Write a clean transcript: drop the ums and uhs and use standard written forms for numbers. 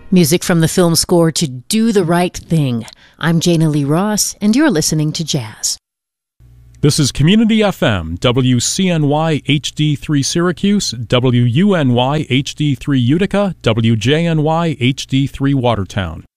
Music from the film score to Do the Right Thing. I'm Jana Lee Ross, and you're listening to Jazz. This is Community FM, WCNY HD3 Syracuse, WUNY HD3 Utica, WJNY HD3 Watertown.